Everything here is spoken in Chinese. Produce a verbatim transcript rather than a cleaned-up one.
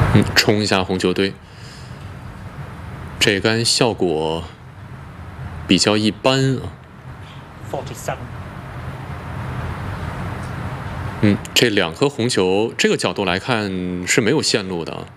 嗯，冲一下红球队，这杆效果比较一般啊。嗯，这两颗红球，这个角度来看是没有线路的啊。